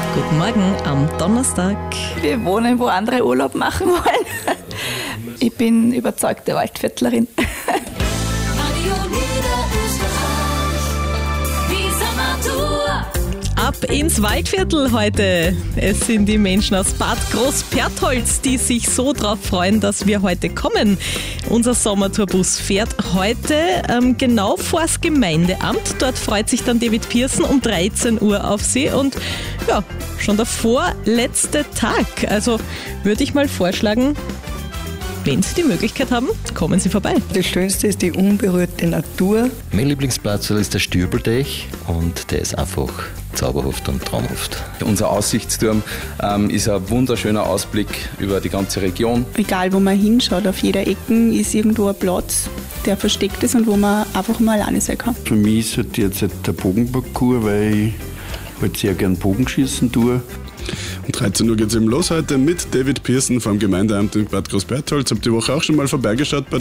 Guten Morgen am Donnerstag. Wir wohnen, wo andere Urlaub machen wollen. Ich bin überzeugte Waldviertlerin. Ab ins Waldviertel heute. Es sind die Menschen aus Bad Großpertholz, die sich so drauf freuen, dass wir heute kommen. Unser Sommertourbus fährt heute genau vors Gemeindeamt. Dort freut sich dann David Pearson um 13 Uhr auf Sie. Und ja, schon der vorletzte Tag. Also würde ich mal vorschlagen, wenn Sie die Möglichkeit haben, kommen Sie vorbei. Das Schönste ist die unberührte Natur. Mein Lieblingsplatz ist der Stürbeldech und der ist einfach zauberhaft und traumhaft. Unser Aussichtsturm ist ein wunderschöner Ausblick über die ganze Region. Egal, wo man hinschaut, auf jeder Ecke ist irgendwo ein Platz, der versteckt ist und wo man einfach mal alleine sein kann. Für mich ist halt jetzt der Bogenparcours, weil ich halt sehr gern Bogenschießen tue. Um 13 Uhr geht es eben los heute mit David Pearson vom Gemeindeamt in Bad Großpertholz. Habt ihr die Woche auch schon mal vorbeigeschaut bei